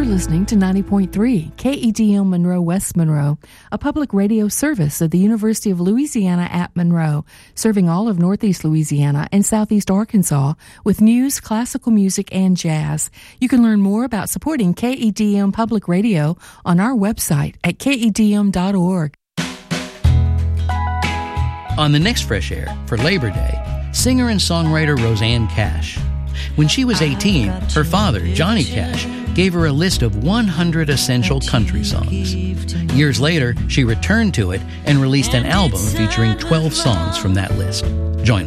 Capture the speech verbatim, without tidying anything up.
listening to ninety point three K E D M Monroe West Monroe, a public radio service of the University of Louisiana at Monroe, serving all of Northeast Louisiana and Southeast Arkansas with news, classical music, and jazz. You can learn more about supporting K E D M Public Radio on our website at K E D M dot org. On the next Fresh Air, for Labor Day, singer and songwriter Rosanne Cash. When she was eighteen, her father, Johnny Cash, gave her a list of one hundred essential country songs. Years later, she returned to it and released an album featuring twelve songs from that list.